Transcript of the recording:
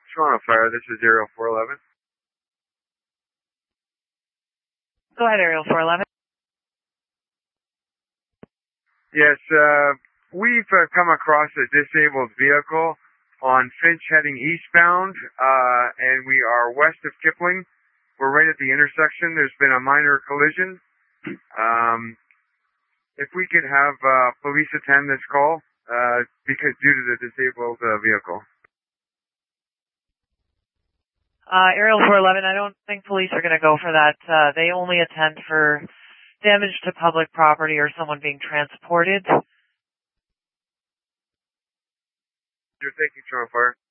Toronto Fire, this is Aerial 411. Go ahead, Aerial 411. Yes, we've come across a disabled vehicle on Finch heading eastbound, and we are west of Kipling. We're right at the intersection. There's been a minor collision. If we could have police attend this call, because due to the disabled vehicle. Aerial 411, I don't think police are going to go for that. They only attend for damage to public property or someone being transported. You're taking Toronto Fire.